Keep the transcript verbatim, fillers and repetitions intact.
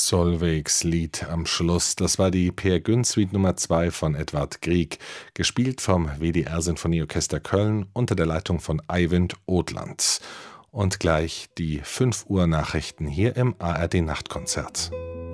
Solveigs Lied am Schluss. Das war die Peer Gynt Suite Nummer zwei von Edvard Grieg, gespielt vom W D R-Sinfonieorchester Köln unter der Leitung von Eivind Odland. Und gleich die fünf Uhr Nachrichten hier im A R D Nachtkonzert.